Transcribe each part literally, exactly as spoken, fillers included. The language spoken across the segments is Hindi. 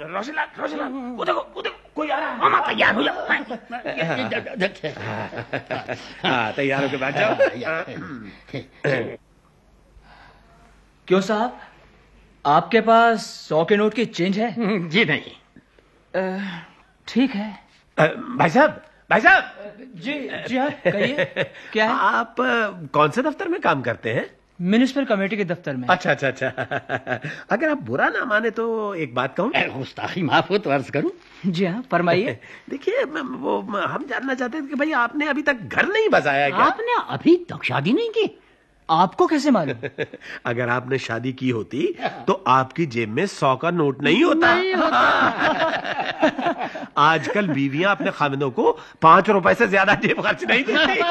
रोशनलाल, रोशनलाल, वो देखो, वो देखो, कोई आ रहा है। मामा तैयार हो जाओ। हाँ, तैयार होके बैठ जाओ। क्यों साहब, आपके पास सौ के नोट की चेंज है? जी नहीं। ठीक है। भाई साहब, भाई साहब। जी जी हाँ, कहिए क्या है? आप कौन से दफ्तर में काम करते हैं? म्युनिसिपल कमेटी के दफ्तर में। अच्छा अच्छा अच्छा। अगर आप बुरा ना माने तो एक बात कहूँ? गुस्ताखी माफ हो तो अर्ज करूं? जी हाँ, फरमाइए। देखिए, वो हम जानना चाहते हैं कि भाई आपने अभी तक घर नहीं बसाया क्या? आपने अभी तक शादी नहीं की? आपको कैसे मालूम? अगर आपने शादी की होती तो आपकी जेब में सौ का नोट नहीं होता। नहीं होता। आजकल बीवियां अपने खामिदों को पांच रुपए से ज्यादा जेब खर्च नहीं देती।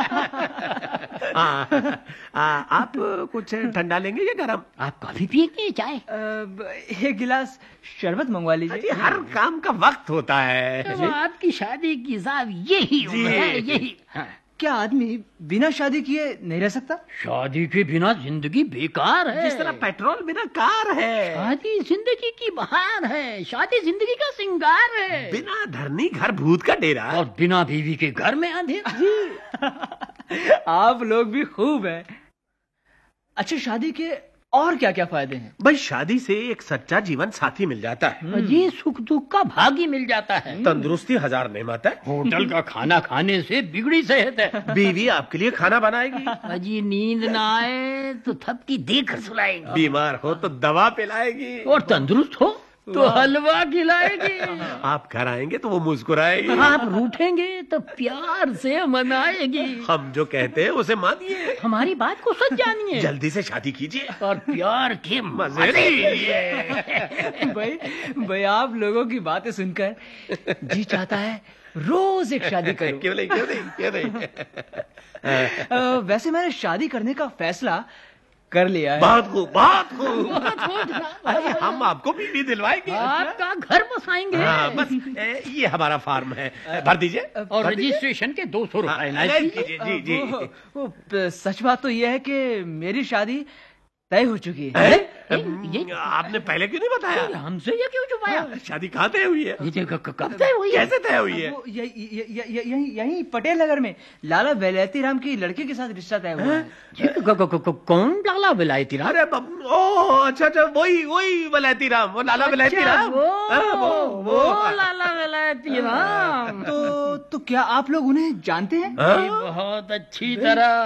आ, आ, आप कुछ ठंडा लेंगे या गरम? आप कॉफी पिएंगे चाय? एक गिलास शरबत मंगवा लीजिए। हर काम का वक्त होता है। तो आपकी शादी की साहब यही उम्र है, यही। हाँ। क्या आदमी बिना शादी किए नहीं रह सकता? शादी के बिना जिंदगी बेकार है। जिस तरह पेट्रोल बिना कार है। शादी जिंदगी की बहार है, शादी जिंदगी का सिंगार है। बिना धरनी घर भूत का डेरा। और बिना बीवी के घर में अंधेरा। आप लोग भी खूब हैं। अच्छा, शादी के और क्या क्या फायदे हैं? भाई, शादी से एक सच्चा जीवन साथी मिल जाता है। ये सुख दुख का भागी मिल जाता है। तंदुरुस्ती हजार नेमत है। होटल का खाना खाने से बिगड़ी सेहत है। बीवी आपके लिए खाना बनाएगी। अजी नींद ना आए तो थपकी देकर सुलाएगी। बीमार हो तो दवा पिलाएगी। और तंदुरुस्त हो तो हलवा खिलाएगी। आप घर आएंगे तो वो मुस्कुराएगी। आप रूठेंगे तो प्यार से मनाएगी। हम जो कहते हैं उसे मानिए। हमारी बात को सच जानिए। जल्दी से शादी कीजिए और प्यार के मजे लीजिए। भाई भाई आप लोगों की बातें सुनकर जी चाहता है रोज एक शादी करूं। क्यों नहीं, क्यों नहीं, क्यों नहीं। वैसे मैंने शादी करने का फैसला कर लिया है। बहुत खूब, बहुत खूब। हम आपको बीवी दिलवाएंगे। आपका घर बसाएंगे। हाँ, बस ए, ये हमारा फॉर्म है, भर दीजिए। और रजिस्ट्रेशन के दो सौ रुपए कीजिए। जी जी। वो, वो, सच बात तो यह है कि मेरी शादी तय हो चुकी है। है? ये? आपने पहले क्यों नहीं बताया? हमसे ये क्यों छुपाया? शादी कहाँ तय हुई है? ये कब तय हुई है? कैसे तय हुई है? यही यही पटेल नगर में लाला विलायती राम की लड़की के साथ रिश्ता तय हुआ है। कौन लाला विलायती राम? अरे ओह, अच्छा अच्छा, वही वही विलायती राम, वो लाला विलायती राम। वो वो लाला विलायती राम। तो तो क्या आप लोग उन्हें जानते हैं? बहुत अच्छी तरह।